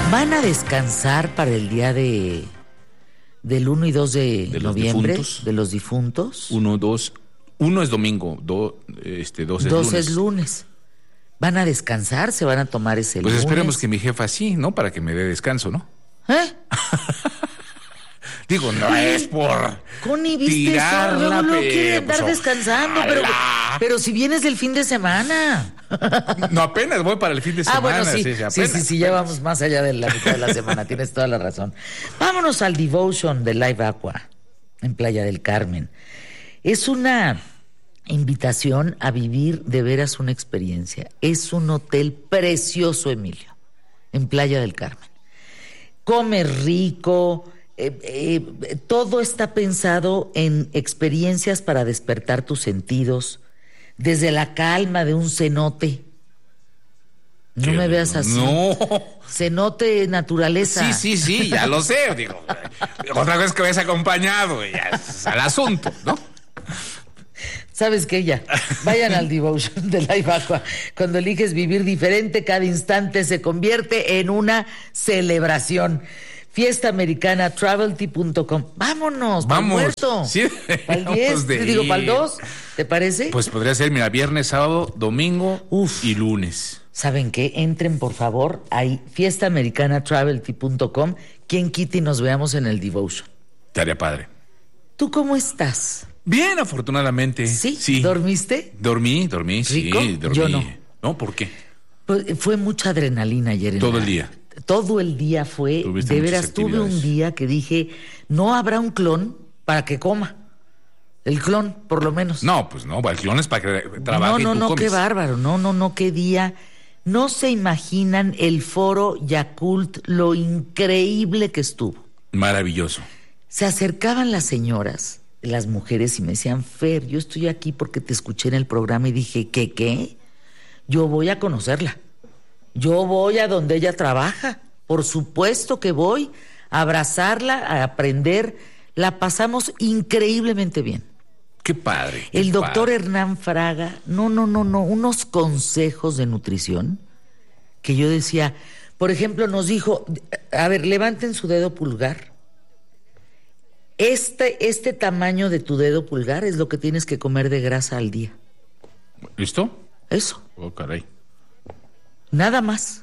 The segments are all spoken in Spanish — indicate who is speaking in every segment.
Speaker 1: ¿Van a descansar para el día del 1 y 2 de noviembre?
Speaker 2: Difuntos.
Speaker 1: De los difuntos.
Speaker 2: 1, 2. 1 es domingo, 2 es
Speaker 1: 2
Speaker 2: lunes.
Speaker 1: es lunes. ¿Van a descansar? ¿Se van a tomar ese
Speaker 2: Pues
Speaker 1: lunes?
Speaker 2: esperemos que mi jefa sí, ¿no? Para que me dé descanso, ¿no?
Speaker 1: ¿Eh?
Speaker 2: Digo, no es por
Speaker 1: Connie, ¿viste eso? Luego no quiere andar descansando, pero si vienes del fin de semana.
Speaker 2: No, apenas voy para el fin de semana.
Speaker 1: Bueno, sí,
Speaker 2: apenas.
Speaker 1: sí, ya vamos más allá de la mitad de la semana, tienes toda la razón. Vámonos al Devotion de Live Aqua, en Playa del Carmen. Es una invitación a vivir de veras una experiencia. Es un hotel precioso, Emilio, en Playa del Carmen. Come rico, todo está pensado en experiencias para despertar tus sentidos, desde la calma de un cenote. No me veas así.
Speaker 2: No.
Speaker 1: Cenote naturaleza.
Speaker 2: Sí, ya lo sé. Digo, otra vez que vayas acompañado, ya es al asunto, ¿no?
Speaker 1: ¿Sabes qué? Ya, vayan al Devotion de Live Aqua. Cuando eliges vivir diferente, cada instante se convierte en una celebración. Fiestaamericanatravelt.com. Vámonos, para el muerto.
Speaker 2: Sí,
Speaker 1: para el 10, te digo, para el 2, ¿te parece?
Speaker 2: Pues podría ser, mira, viernes, sábado, domingo y lunes.
Speaker 1: ¿Saben qué? Entren, por favor, ahí, fiestaamericanatravelt.com. Quien quite y nos veamos en el Devotion.
Speaker 2: Estaría padre.
Speaker 1: ¿Tú cómo estás?
Speaker 2: Bien, afortunadamente.
Speaker 1: ¿Sí? ¿Dormiste?
Speaker 2: Dormí,
Speaker 1: ¿Rico?
Speaker 2: sí, dormí.
Speaker 1: Yo no.
Speaker 2: ¿No? ¿Por qué?
Speaker 1: Pues fue mucha adrenalina ayer.
Speaker 2: Todo el día.
Speaker 1: Todo el día fue,
Speaker 2: Tuviste
Speaker 1: de
Speaker 2: muchas
Speaker 1: veras, tuve
Speaker 2: actividades.
Speaker 1: un día que dije, no habrá un clon para que coma. El clon, por lo menos.
Speaker 2: No, pues no, el clon es para que trabaje y tú
Speaker 1: No,
Speaker 2: comes.
Speaker 1: qué bárbaro, no, qué día. No se imaginan el foro Yakult, lo increíble que estuvo.
Speaker 2: Maravilloso.
Speaker 1: Se acercaban las señoras, las mujeres, y me decían, Fer, yo estoy aquí porque te escuché en el programa y dije, ¿qué? Yo voy a conocerla. Yo voy a donde ella trabaja. Por supuesto que voy a abrazarla, a aprender. La pasamos increíblemente bien.
Speaker 2: Qué padre.
Speaker 1: El doctor Hernán Fraga, no, unos consejos de nutrición que yo decía, por ejemplo, nos dijo, a ver, levanten su dedo pulgar. Este tamaño de tu dedo pulgar es lo que tienes que comer de grasa al día.
Speaker 2: ¿Listo?
Speaker 1: Eso.
Speaker 2: Oh, caray.
Speaker 1: Nada más.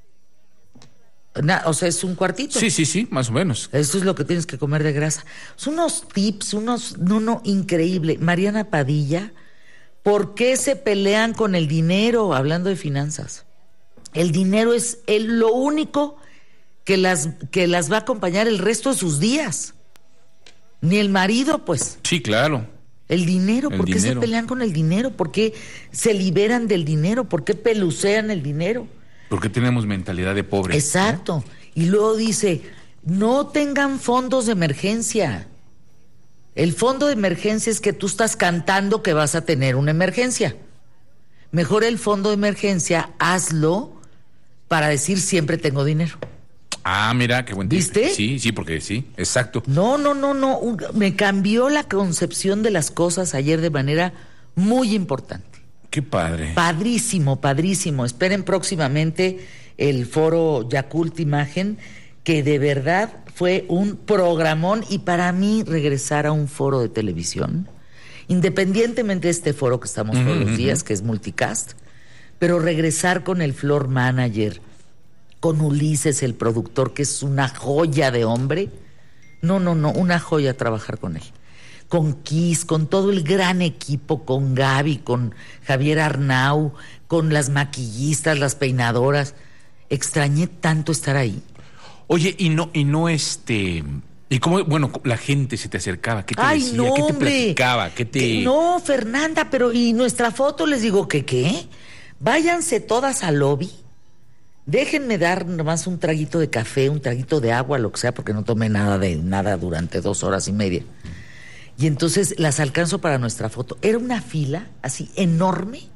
Speaker 1: O sea, es un cuartito.
Speaker 2: Sí, más o menos.
Speaker 1: Eso es lo que tienes que comer de grasa. Son unos tips, increíble. Mariana Padilla, ¿por qué se pelean con el dinero? Hablando de finanzas. El dinero es lo único que las va a acompañar el resto de sus días. Ni el marido, pues.
Speaker 2: Sí, claro.
Speaker 1: El dinero, ¿por qué se pelean con el dinero? ¿Por qué se liberan del dinero? ¿Por qué pelucean el dinero?
Speaker 2: Porque tenemos mentalidad de pobre.
Speaker 1: Exacto.
Speaker 2: ¿No?
Speaker 1: Y luego dice, no tengan fondos de emergencia. El fondo de emergencia es que tú estás cantando que vas a tener una emergencia. Mejor el fondo de emergencia, hazlo para decir siempre tengo dinero.
Speaker 2: Ah, mira, qué buen tip.
Speaker 1: ¿Viste?
Speaker 2: Sí, porque sí, exacto.
Speaker 1: No. Me cambió la concepción de las cosas ayer de manera muy importante.
Speaker 2: Qué padre.
Speaker 1: Padrísimo. Esperen próximamente el foro Yakult Imagen, que de verdad fue un programón. Y para mí regresar a un foro de televisión, independientemente de este foro que estamos todos los días, que es multicast, pero regresar con el floor manager, con Ulises, el productor, que es una joya de hombre. No, una joya trabajar con él. Con Kiss, con todo el gran equipo, con Gaby, con Javier Arnau, con las maquillistas, las peinadoras. Extrañé tanto estar ahí.
Speaker 2: Oye, y cómo, bueno, la gente se te acercaba, ¿qué te decía?
Speaker 1: No,
Speaker 2: ¿Qué te
Speaker 1: hombre.
Speaker 2: platicaba?
Speaker 1: No, Fernanda, pero ¿y nuestra foto? Les digo, ¿qué? Váyanse todas al lobby. Déjenme dar nomás un traguito de café, un traguito de agua, lo que sea, porque no tomé nada durante 2 horas y media. Y entonces las alcanzo para nuestra foto. Era una fila así enorme,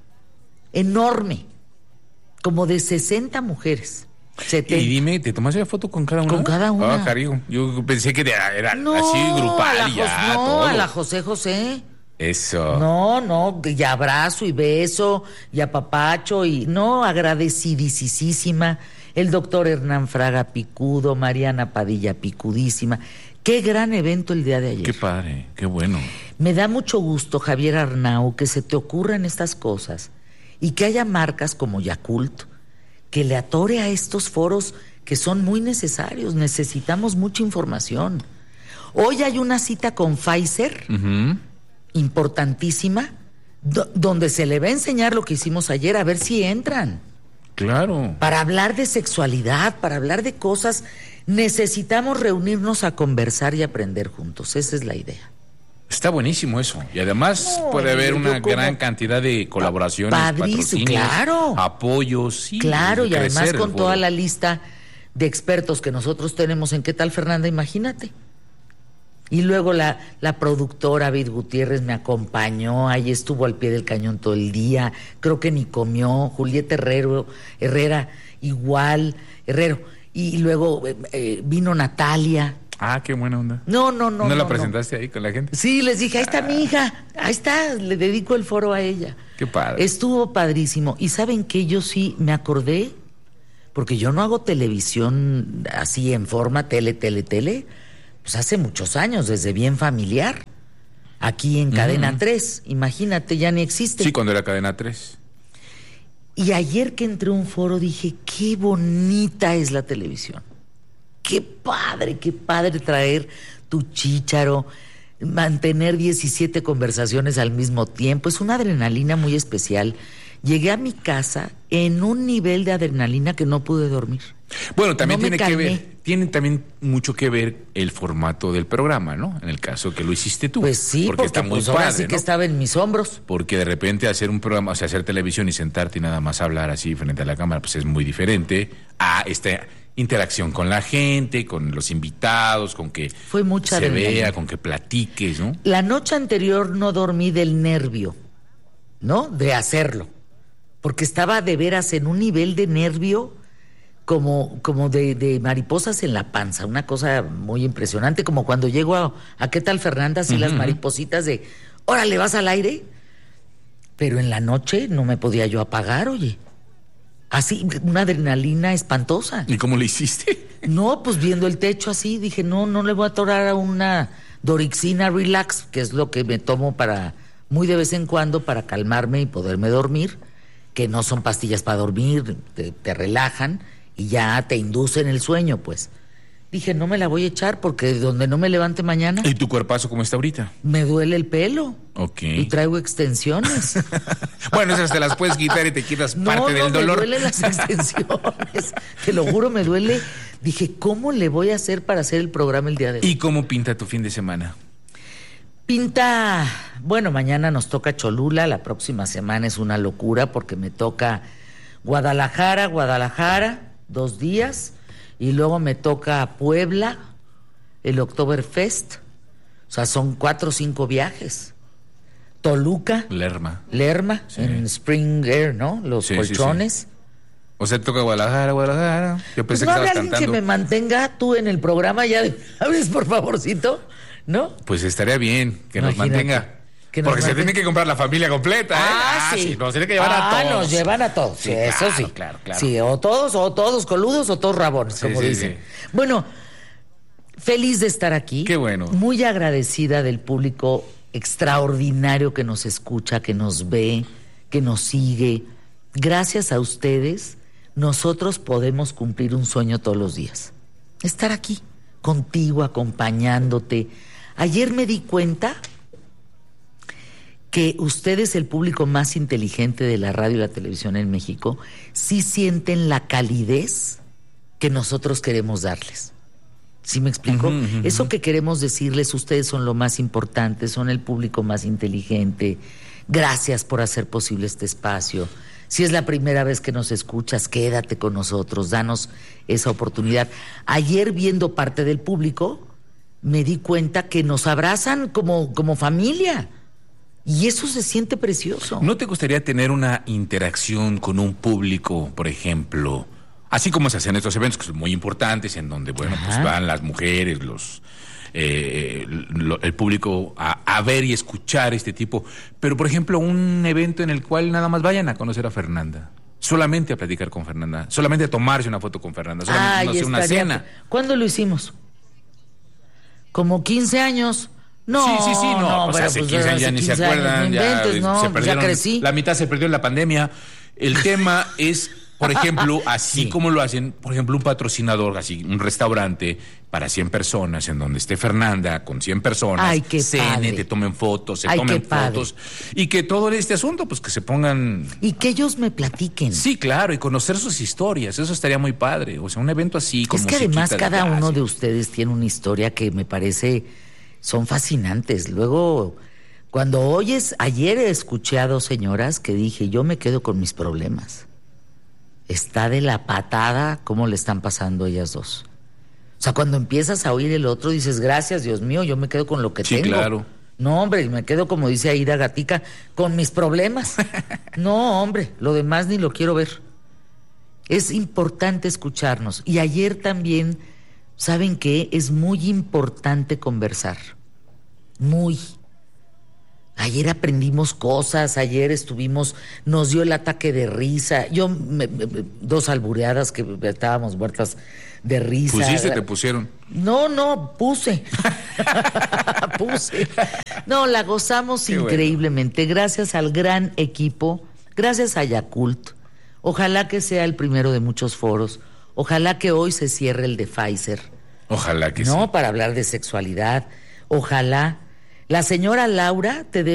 Speaker 1: como de 60 mujeres. 70.
Speaker 2: Y dime, ¿te tomaste la foto con cada una?
Speaker 1: Con cada una.
Speaker 2: Ah, cariño, yo pensé que era así grupal y ya.
Speaker 1: A la José José.
Speaker 2: Eso.
Speaker 1: No, y abrazo y beso y apapacho y no, agradecidísima. El doctor Hernán Fraga picudo, Mariana Padilla picudísima. Qué gran evento el día de ayer.
Speaker 2: Qué padre, qué bueno.
Speaker 1: Me da mucho gusto, Javier Arnau, que se te ocurran estas cosas y que haya marcas como Yakult que le atore a estos foros que son muy necesarios. Necesitamos mucha información. Hoy hay una cita con Pfizer, importantísima, donde se le va a enseñar lo que hicimos ayer, a ver si entran.
Speaker 2: Claro.
Speaker 1: Para hablar de sexualidad, para hablar de cosas, necesitamos reunirnos a conversar y aprender juntos. Esa es la idea.
Speaker 2: Está buenísimo eso. Y además puede haber una gran cantidad de colaboraciones, patrocinios,
Speaker 1: claro,
Speaker 2: apoyos. Sí,
Speaker 1: claro, y además con toda la lista de expertos que nosotros tenemos en ¿Qué tal, Fernanda? Imagínate. Y luego la productora Vid Gutiérrez me acompañó, ahí estuvo al pie del cañón todo el día, creo que ni comió, Julieta Herrera igual, y luego vino Natalia.
Speaker 2: Ah, qué buena onda.
Speaker 1: No.
Speaker 2: ¿No la presentaste ahí con la gente?
Speaker 1: Sí, les dije, ahí está mi hija, ahí está, le dedico el foro a ella.
Speaker 2: Qué padre.
Speaker 1: Estuvo padrísimo. Y ¿saben qué? Yo sí me acordé, porque yo no hago televisión así en forma, tele, pues hace muchos años, desde bien familiar, aquí en Cadena 3, imagínate, ya ni existe.
Speaker 2: Sí, cuando era Cadena 3.
Speaker 1: Y ayer que entré a un foro dije, qué bonita es la televisión. Qué padre traer tu chícharo, mantener 17 conversaciones al mismo tiempo. Es una adrenalina muy especial. Llegué a mi casa en un nivel de adrenalina que no pude dormir.
Speaker 2: Bueno, también tiene también mucho que ver el formato del programa, ¿no? En el caso que lo hiciste tú.
Speaker 1: Pues sí, porque está muy padre, ahora sí que estaba en mis hombros.
Speaker 2: Porque de repente hacer un programa, o sea, hacer televisión y sentarte y nada más hablar así frente a la cámara, pues es muy diferente a esta interacción con la gente, con los invitados, con que
Speaker 1: fue mucha
Speaker 2: se vea, con que platiques, ¿no?
Speaker 1: La noche anterior no dormí del nervio, ¿no? De hacerlo. Porque estaba de veras en un nivel de nervio como de mariposas en la panza, una cosa muy impresionante, como cuando llego a ¿Qué tal, Fernanda? Así las maripositas de, órale, ¿vas al aire? Pero en la noche no me podía yo apagar, oye. Así, una adrenalina espantosa.
Speaker 2: ¿Y cómo le hiciste?
Speaker 1: No, pues viendo el techo así, dije, no le voy a atorar a una Dorixina Relax, que es lo que me tomo muy de vez en cuando para calmarme y poderme dormir, que no son pastillas para dormir, te relajan y ya te inducen el sueño, pues. Dije, no me la voy a echar porque donde no me levante mañana...
Speaker 2: ¿Y tu cuerpazo cómo está ahorita?
Speaker 1: Me duele el pelo.
Speaker 2: Ok.
Speaker 1: Y traigo extensiones.
Speaker 2: Bueno, esas te las puedes quitar y te quitas parte del dolor.
Speaker 1: Me duelen las extensiones. Te lo juro, me duele. Dije, ¿cómo le voy a hacer para hacer el programa el día de hoy?
Speaker 2: ¿Y cómo pinta tu fin de semana?
Speaker 1: Bueno, mañana nos toca Cholula, la próxima semana es una locura porque me toca Guadalajara, 2 días... Y luego me toca Puebla, el Oktoberfest. O sea, son 4 o 5 viajes. Toluca.
Speaker 2: Lerma,
Speaker 1: sí. En Spring Air, ¿no? Los colchones.
Speaker 2: Sí. O sea, toca Guadalajara. Yo pensé
Speaker 1: pues
Speaker 2: que estabas
Speaker 1: alguien
Speaker 2: cantando.
Speaker 1: Que me mantenga tú en el programa ya, ¿sabes? Por favorcito, ¿no?
Speaker 2: Pues estaría bien que
Speaker 1: Imagínate.
Speaker 2: nos mantenga. Porque se tiene que comprar la familia completa, ¿eh?
Speaker 1: Sí.
Speaker 2: Nos tiene que llevar a todos.
Speaker 1: Nos llevan a todos. Sí, eso
Speaker 2: claro,
Speaker 1: sí.
Speaker 2: Claro.
Speaker 1: Sí, o todos coludos o todos rabones, como dicen.
Speaker 2: Sí.
Speaker 1: Bueno, feliz de estar aquí.
Speaker 2: Qué bueno.
Speaker 1: Muy agradecida del público extraordinario que nos escucha, que nos ve, que nos sigue. Gracias a ustedes, nosotros podemos cumplir un sueño todos los días. Estar aquí, contigo, acompañándote. Ayer me di cuenta que ustedes, el público más inteligente de la radio y la televisión en México, sí sienten la calidez que nosotros queremos darles. ¿Sí me explico? Eso que queremos decirles, ustedes son lo más importante, son el público más inteligente. Gracias por hacer posible este espacio. Si es la primera vez que nos escuchas, quédate con nosotros, danos esa oportunidad. Ayer, viendo parte del público, me di cuenta que nos abrazan como familia. Y eso se siente precioso.
Speaker 2: ¿No te gustaría tener una interacción con un público, por ejemplo, así como se hacen estos eventos que son muy importantes, en donde, bueno, pues van las mujeres, el público a ver y escuchar este tipo. Pero, por ejemplo, un evento en el cual nada más vayan a conocer a Fernanda. Solamente a platicar con Fernanda, solamente a tomarse una foto con Fernanda, solamente no sé, una cena.
Speaker 1: ¿Cuándo lo hicimos? ¿Como 15 años? No,
Speaker 2: sí, no, pues hace 15 años ya ni se acuerdan,
Speaker 1: ya
Speaker 2: se perdieron,
Speaker 1: ya crecí.
Speaker 2: La mitad se perdió en la pandemia. El tema es, por ejemplo, así como lo hacen, por ejemplo, un patrocinador, así, un restaurante para 100 personas, en donde esté Fernanda con 100 personas,
Speaker 1: ay, qué padre.
Speaker 2: te tomen fotos, tomen fotos, y que todo este asunto, pues que se pongan...
Speaker 1: Y que ellos me platiquen.
Speaker 2: Sí, claro, y conocer sus historias, eso estaría muy padre. O sea, un evento así, como...
Speaker 1: Es que además cada uno de ustedes tiene una historia que me parece... son fascinantes. Luego, cuando ayer escuché a 2 señoras que dije, yo me quedo con mis problemas. Está de la patada cómo le están pasando ellas 2. O sea, cuando empiezas a oír el otro, dices, gracias, Dios mío, yo me quedo con lo que tengo.
Speaker 2: Sí, claro.
Speaker 1: No, hombre, me quedo, como dice Aida Gatica, con mis problemas. No, hombre, lo demás ni lo quiero ver. Es importante escucharnos. Y ayer también, ¿saben qué? Es muy importante conversar. Muy. Ayer aprendimos cosas, ayer nos dio el ataque de risa. 2 albureadas que estábamos muertas de risa.
Speaker 2: ¿Pusiste, te pusieron?
Speaker 1: No, puse. Puse. No, la gozamos qué increíblemente. Bueno. Gracias al gran equipo, gracias a Yakult. Ojalá que sea el primero de muchos foros. Ojalá que hoy se cierre el de Pfizer.
Speaker 2: Ojalá que sí.
Speaker 1: No, para hablar de sexualidad. Ojalá. La señora Laura te